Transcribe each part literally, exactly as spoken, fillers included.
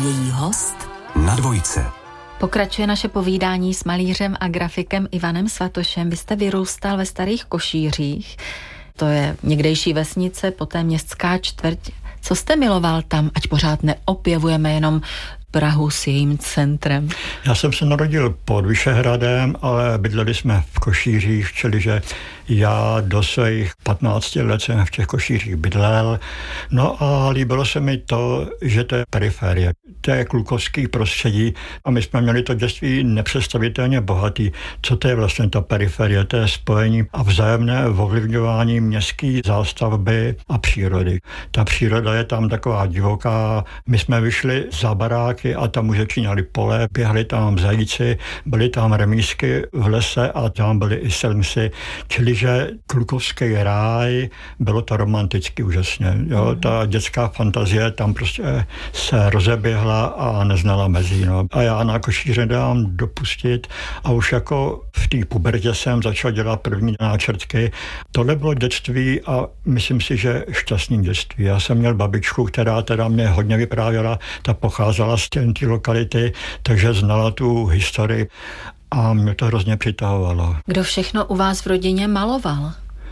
její host na dvojce. Pokračuje naše povídání s malířem a grafikem Ivanem Svatošem. Vy jste vyrůstal ve Starých Košířích, to je někdejší vesnice, poté městská čtvrť. Co jste miloval tam, ať pořád neopěvujeme jenom Prahu s jejím centrem? Já jsem se narodil pod Vyšehradem, ale bydleli jsme v Košířích, čili že já do svých patnácti let jsem v těch Košířích bydlel. No a líbilo se mi to, že to je periferie. To je klukovský prostředí a my jsme měli to dětství nepředstavitelně bohatý. Co to je vlastně ta periferie? To je spojení a vzájemné ovlivňování městské zástavby a přírody. Ta příroda je tam taková divoká. My jsme vyšli za baráky a tam už začínaly pole, běhli tam zajíci, byly tam remísky v lese a tam byly i selmsy. Čili že klukovský ráj, bylo to romanticky úžasně. Jo? Ta dětská fantazie tam prostě se rozeběhla a neznala mezí. No. A já na Košíře dám dopustit a už jako v té pubertě jsem začal dělat první náčrtky. Tohle bylo dětství a myslím si, že šťastný dětství. Já jsem měl babičku, která teda mě hodně vyprávěla, ta pocházela z té lokality, takže znala tu historii a mě to hrozně přitahovalo. Kdo všechno u vás v rodině maloval?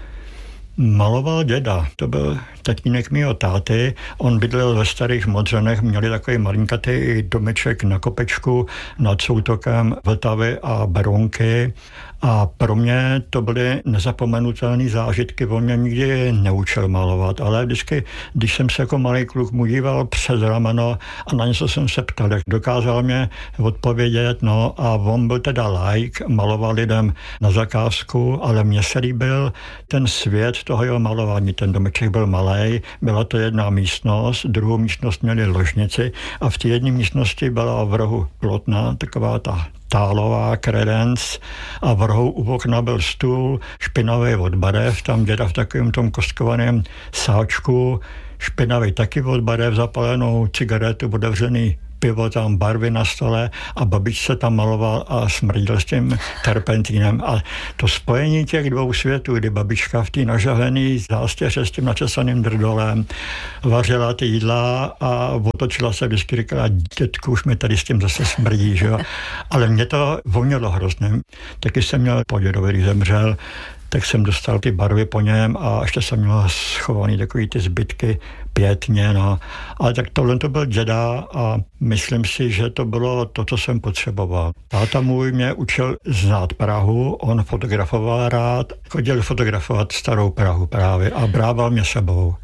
Maloval děda, to byl tatínek mýho táty, on bydlel ve Starých Modřanech, měli takový malinkatý domeček na kopečku nad soutokem Vltavy a Berounky a pro mě to byly nezapomenutelné zážitky, on mě nikdy neučil malovat, ale vždycky, když jsem se jako malý kluk mu díval přes rameno a na něco jsem se ptal, jak dokázal mě odpovědět, no a on byl teda like, maloval lidem na zakázku, ale mně se líbil ten svět toho jeho malování, ten domeček byl malý, byla to jedna místnost, druhou místnost měli ložnici a v té jedné místnosti byla v rohu plotna, taková ta tálová kredenc a v rohu u okna byl stůl špinavý od barev, tam děda v takovém tom kostkovaném sáčku, špinavý taky od barev, zapalenou cigaretu, otevřený pivo, tam barvy na stole a babičce tam maloval a smrdil s tím terpentínem. A to spojení těch dvou světů, kdy babička v té nažavený zástěře s tím načesaným drdolem vařila ty jídla a otočila se vždycky, říkala, dětku, už mi tady s tím zase smrdí, že jo. Ale mě to vonělo hrozně. Taky jsem měl po dědovi, když zemřel, tak jsem dostal ty barvy po něm a ještě jsem měl schovaný takový ty zbytky pětně, no. Ale tak tohle to byl děda a myslím si, že to bylo to, co jsem potřeboval. Táta můj mě učil znát Prahu, on fotografoval rád, chodil fotografovat starou Prahu právě a brával mě sebou.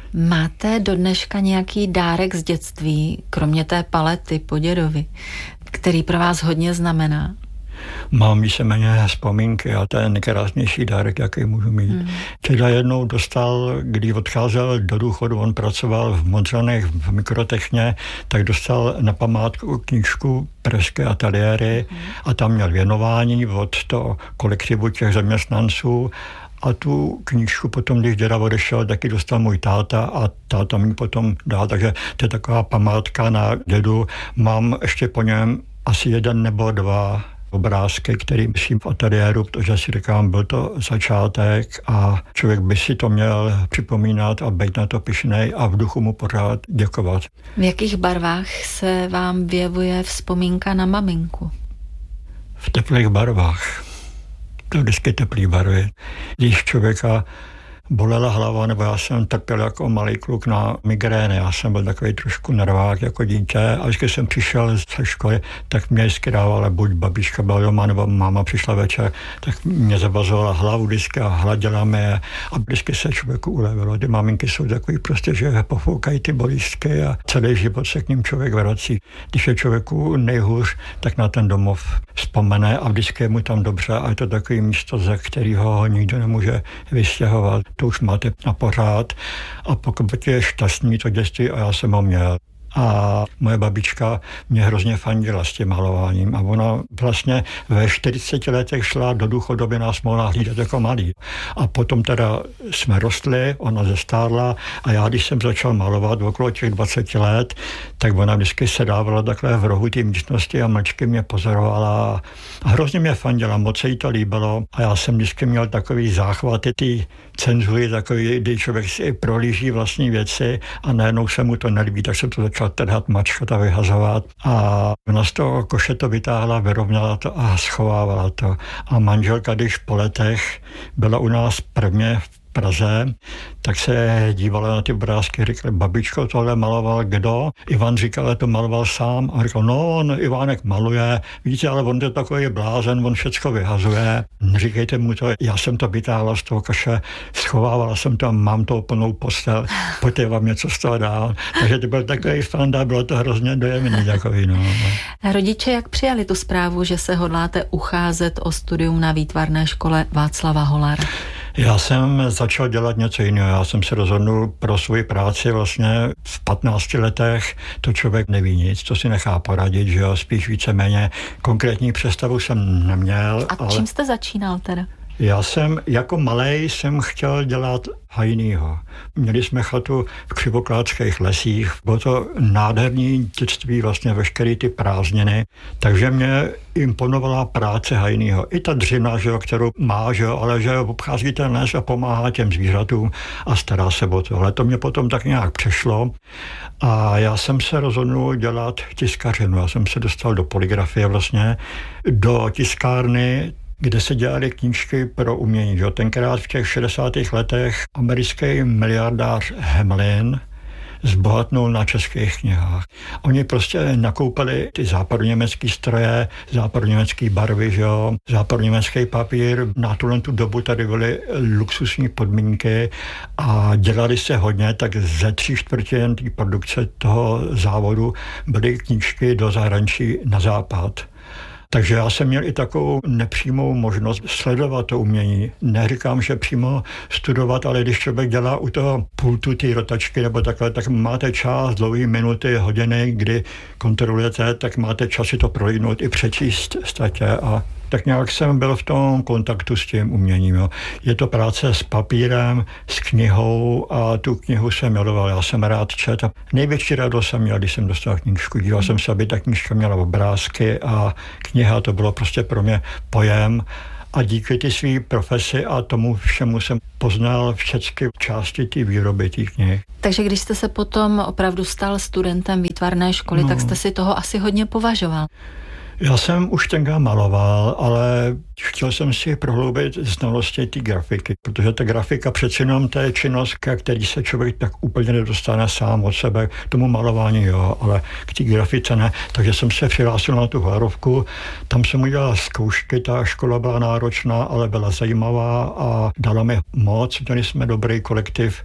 Máte do dneška nějaký dárek z dětství, kromě té palety po dědovi, který pro vás hodně znamená? Mám víceméně vzpomínky a to je nejkrásnější dárek, jaký můžu mít. Hmm. Teda jednou dostal, když odcházel do důchodu, on pracoval v Modřanech v mikrotechně, tak dostal na památku knížku Pražské ateliéry hmm. a tam měl věnování od toho kolektivu těch zaměstnanců. A tu knížku potom, když děda odešel, taky dostal můj táta a táta mi potom dal, takže to je taková památka na dědu. Mám ještě po něm asi jeden nebo dva obrázky, který myslím v ateliéru, protože si říkám, byl to začátek a člověk by si to měl připomínat a být na to pyšnej a v duchu mu pořád děkovat. V jakých barvách se vám vyjevuje vzpomínka na maminku? V teplých barvách. To vždycky teplý barvy. Když člověka bolela hlava, nebo já jsem trpěl jako malý kluk na migrény. Já jsem byl takový trošku nervák jako dítě a když jsem přišel ze školy, tak mě vždycky dávala, buď babička byla doma, nebo máma přišla večer, tak mě zavazovala hlavu vždycky a hladila mě a vždycky se člověku ulevilo. Ty maminky jsou takový prostě, že pofoukají ty bolístky a celý život se k ním člověk vrací. Když je člověku nejhůř, tak na ten domov vzpomene a vždycky je mu tam dobře a je to takový místo, ze kterého ho nikdo nemůže vystěhovat. To už máte na pořád a pokud je šťastný to dětství a já jsem ho měl. A moje babička mě hrozně fandila s tím malováním a ona vlastně ve čtyřiceti letech šla do důchodu, aby nás mohla hlídat jako malý. A potom teda jsme rostli, ona zestárla a já, když jsem začal malovat okolo těch dvaceti let, tak ona vždycky se dávala takhle v rohu té místnosti a mlčky mě pozorovala a hrozně mě fandila, moc se jí to líbilo a já jsem vždycky měl takový záchvaty, ty cenzury, takový, kdy člověk si prolíží vlastní věci a najednou se mu to nelíbí, tak jsem to začal začal trhat, mačkat a vyhazovat a ona z toho koše to vytáhla, vyrovnala to a schovávala to. A manželka, když po letech byla u nás prvně v Praze, tak se dívala na ty obrázky, říkali, babičko, tohle maloval kdo? Ivan říkal, že to maloval sám a říkal, no, on Ivánek maluje, víte, ale on je takový blázen, on všecko vyhazuje, neříkejte mu to, já jsem to vytáhla z toho kaše, schovávala jsem to, mám to plnou postel, pojďte vám něco z toho dál. Takže to byl takový fanda, bylo to hrozně dojemný takový, no. Rodiče, jak přijali tu zprávu, že se hodláte ucházet o studium na výtvarné škole Václava Hollara? Já jsem začal dělat něco jiného. Já jsem se rozhodnul pro svoji práci vlastně v patnácti letech. To člověk neví nic, to si nechá poradit, že jo, spíš víceméně konkrétní představu jsem neměl. A ale... čím jste začínal teda? Já jsem jako malej jsem chtěl dělat hajnýho. Měli jsme chatu v Křivoklátských lesích, bylo to nádherný dětství, vlastně veškeré ty prázdniny, takže mě imponovala práce hajnýho. I ta dřina, že jo, kterou má, že jo, ale že obchází ten les a pomáhá těm zvířatům a stará se o to. Ale to mě potom tak nějak přešlo a já jsem se rozhodnul dělat tiskařinu. Já jsem se dostal do polygrafie vlastně, do tiskárny, kde se dělaly knížky pro umění. Že? Tenkrát v těch šedesátých letech americký miliardář Hamelin zbohatnul na českých knihách. Oni prostě nakoupili ty západoněmecký stroje, západoněmecký barvy, že jo, západoněmecký papír. Na tuhle tu dobu tady byly luxusní podmínky a dělali se hodně, tak ze tří čtvrtin té produkce toho závodu byly knížky do zahraničí na západ. Takže já jsem měl i takovou nepřímou možnost sledovat to umění. Neříkám, že přímo studovat, ale když člověk dělá u toho pultu té rotačky nebo takhle, tak máte čas, dlouhé minuty, hodiny, kdy kontrolujete, tak máte čas si to prolídnout i přečíst statě a tak nějak jsem byl v tom kontaktu s tím uměním. Jo. Je to práce s papírem, s knihou a tu knihu jsem miloval. Já jsem rád čet. Největší radost jsem měl, když jsem dostal knížku. Díval jsem se, aby ta knížka měla obrázky a kniha, to bylo prostě pro mě pojem. A díky ty své profesi a tomu všemu jsem poznal všechny části té výroby těch knih. Takže když jste se potom opravdu stal studentem výtvarné školy, no. tak jste si toho asi hodně považoval. Já jsem už tenkrát maloval, ale chtěl jsem si prohloubit znalosti té grafiky, protože ta grafika přeci jenom to je činnost, ke který se člověk tak úplně nedostane sám od sebe, k tomu malování, jo, ale k té grafice ne. Takže jsem se přihlásil na tu Hlarovku, tam jsem udělal zkoušky, ta škola byla náročná, ale byla zajímavá a dala mi moc. Měli jsme dobrý kolektiv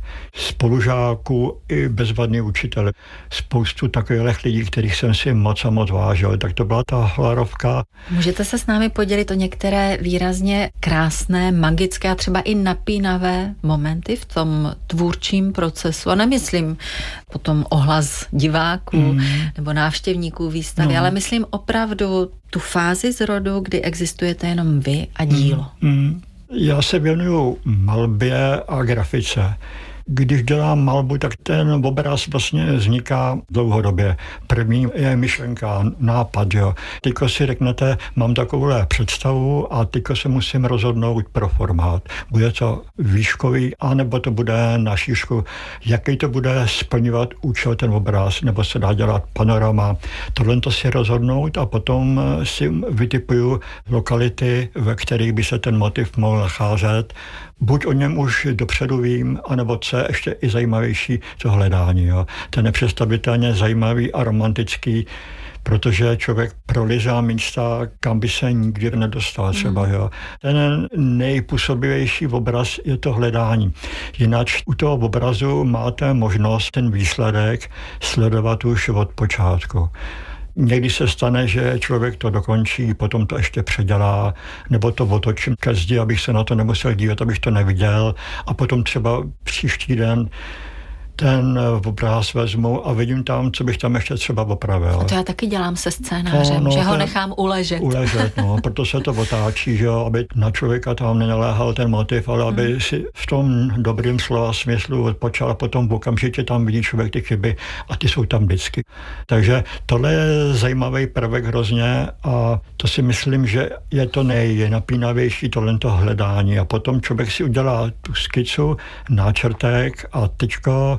spolužáků i bezvadný učitel. Spoustu takových lidí, kterých jsem si moc a moc vážil, tak to byla ta Hlarovka. Můžete se s námi podělit o některé výrazně krásné, magické a třeba i napínavé momenty v tom tvůrčím procesu? A nemyslím potom ohlas diváků mm. nebo návštěvníků výstavy, no. ale myslím opravdu tu fázi zrodu, kdy existujete jenom vy a dílo. Mm. Mm. Já se věnuju malbě a grafice. Když dělám malbu, tak ten obraz vlastně vzniká dlouhodobě. První je myšlenka, nápad, jo. Teďko si řeknete, mám takovouhle představu a teďko se musím rozhodnout pro formát. Bude to výškový, anebo to bude na šířku. Jaký to bude splňovat účel ten obraz, nebo se dá dělat panorama. Tohle to si rozhodnout a potom si vytipuju lokality, ve kterých by se ten motiv mohl nacházet. Buď o něm už dopředu vím, anebo co je ještě i zajímavější, to hledání. Jo. To je nepředstavitelně zajímavý a romantický, protože člověk prolizá místa, kam by se nikdy nedostal třeba. Jo. Ten nejpůsobivější obraz je to hledání. Jinak u toho obrazu máte možnost ten výsledek sledovat už od počátku. Někdy se stane, že člověk to dokončí, potom to ještě předělá, nebo to otočím ke zdi, abych se na to nemusel dívat, abych to neviděl a potom třeba příští den ten obraz vezmu a vidím tam, co bych tam ještě třeba opravil. A to já taky dělám se scénářem, no, no, že ho nechám uležet. Uležet, no, proto se to otáčí, že jo, aby na člověka tam nenaléhal ten motiv, ale aby hmm. si v tom dobrým slova smyslu odpočal a potom okamžitě tam vidí člověk ty chyby a ty jsou tam vždycky. Takže tohle je zajímavý prvek hrozně a to si myslím, že je to nejnapínavější tohle hledání a potom člověk si udělá tu skicu, náčrtek a teďko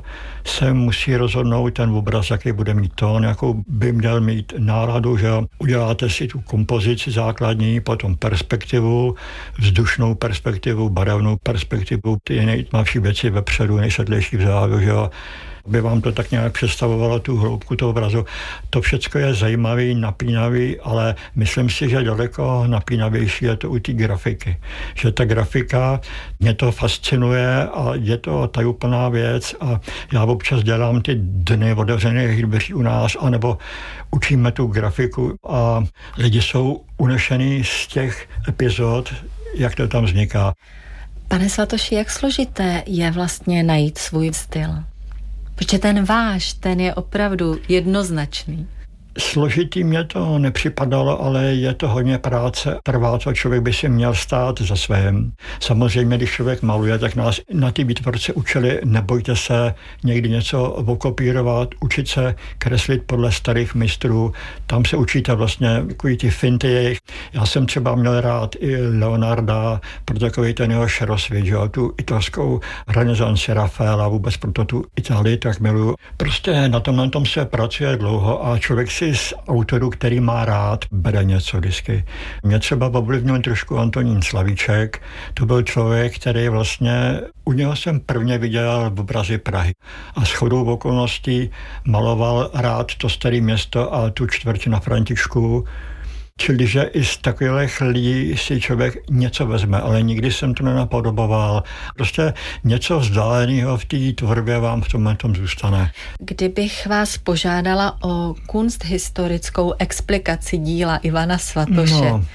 se musí rozhodnout ten obraz, jaký bude mít tón, jakou by měl mít náladu, že uděláte si tu kompozici základní, potom perspektivu, vzdušnou perspektivu, barevnou perspektivu, ty nejtmavší věci vepředu, nejsvětlejší vzadu, že jo. By vám to tak nějak představovalo tu hloubku toho obrazu. To všecko je zajímavý, napínavý, ale myslím si, že daleko napínavější je to u té grafiky. Že ta grafika mě to fascinuje a je to tajuplná věc a já občas dělám ty dny otevřených dveří u nás, anebo učíme tu grafiku a lidi jsou unešený z těch epizod, jak to tam vzniká. Pane Svatoši, jak složité je vlastně najít svůj styl? Protože ten váš, ten je opravdu jednoznačný. Složitý mě to nepřipadalo, ale je to hodně práce. Trvá to, člověk by si měl stát za svým. Samozřejmě, když člověk maluje, tak nás na ty výtvorce učili, nebojte se někdy něco okopírovat, učit se kreslit podle starých mistrů. Tam se učíte vlastně takový ty finty jejich. Já jsem třeba měl rád i Leonarda, pro takový ten jeho šerosvět, že jo, tu italskou renesanci Rafaela, vůbec proto tu Itálii tak miluju. Prostě na tomhle tom se pracuje dlouho a člověk si z autorů, který má rád, bere něco vždycky. Mě třeba ovlivnil trošku Antonín Slavíček. To byl člověk, který vlastně, u něho jsem prvně viděl obrazy Prahy. A shodou okolností maloval rád to staré město a tu čtvrť na Františku. Čili, že i z takových lidí si člověk něco vezme, ale nikdy jsem to nenapodoboval. Prostě něco vzdáleného v té tvorbě vám v tomhle tom zůstane. Kdybych vás požádala o kunsthistorickou explikaci díla Ivana Svatoše. No,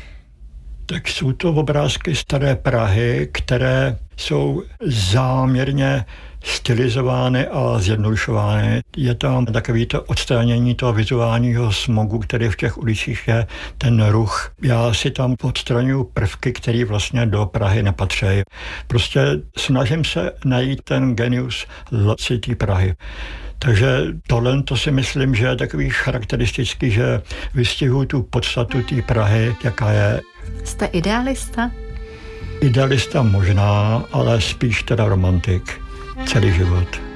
tak jsou to obrázky staré Prahy, které jsou záměrně stylizovány a zjednodušovány. Je tam takový to odstranění toho vizuálního smogu, který v těch ulicích je, ten ruch. Já si tam odstraňuji prvky, které vlastně do Prahy nepatří. Prostě snažím se najít ten genius loci té Prahy. Takže tohle to si myslím, že je takový charakteristický, že vystihuji tu podstatu té Prahy, jaká je. Jste idealista? Idealista možná, ale spíš teda romantik celý život.